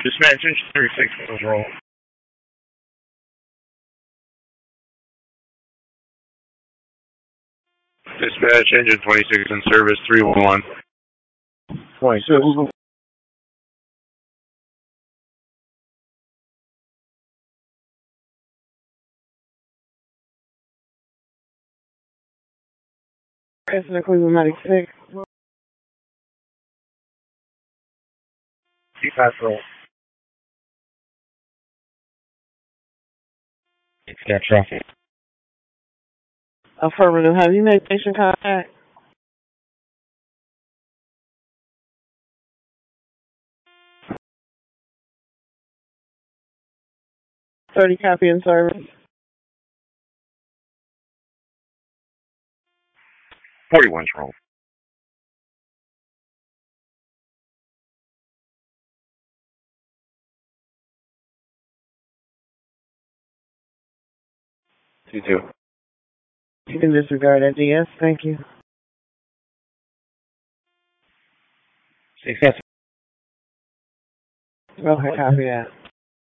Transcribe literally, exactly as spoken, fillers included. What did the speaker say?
Dispatch engine thirty-six was roll. Dispatch engine twenty-six in service three one one. twenty-six. President Cleveland ninety-six. C-Pass roll. It's got traffic. Affirmative. Have you made patient contact? thirty copy in service. forty-one's roll. two two. You can disregard that D S. Thank you. Success. Okay, copy that.